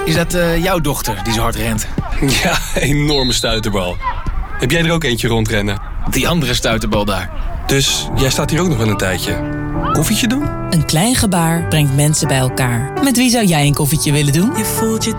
Is dat jouw dochter die zo hard rent? Ja, enorme stuiterbal. Heb jij er ook eentje rondrennen? Die andere stuiterbal daar. Dus jij staat hier ook nog wel een tijdje. Koffietje doen? Een klein gebaar brengt mensen bij elkaar. Met wie zou jij een koffietje willen doen? Je voelt je